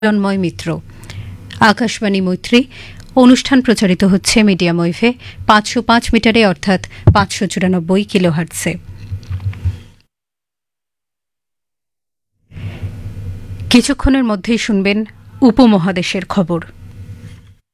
তন্ময় মিত্র। আকাশবাণী মৈত্রী অনুষ্ঠান প্রচারিত হচ্ছে মিডিয়াম ওয়েভে 505 মিটারে অর্থাৎ 594 কিলোহার্টজে। কিছুক্ষণের মধ্যেই শুনবেন উপমহাদেশের খবর।